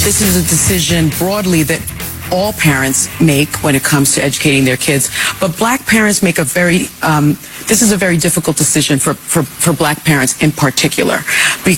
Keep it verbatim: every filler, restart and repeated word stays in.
this is a decision broadly that all parents make when it comes to educating their kids, but black parents make a very, um, this is a very difficult decision for, for, for black parents in particular.